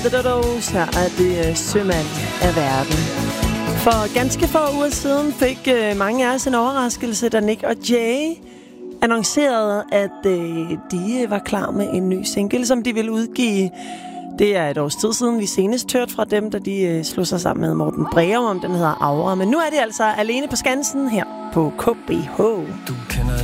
The Dodos. Her er det Sømand af verden. For ganske få uger siden fik mange af os en overraskelse, da Nick og Jay annoncerede, at de var klar med en ny single, som de ville udgive. Det er et års tid siden, vi senest hørte fra dem, da de slog sig sammen med Morten Breum, om den hedder Aura. Men nu er de altså alene på Skansen her på KBH. Du kender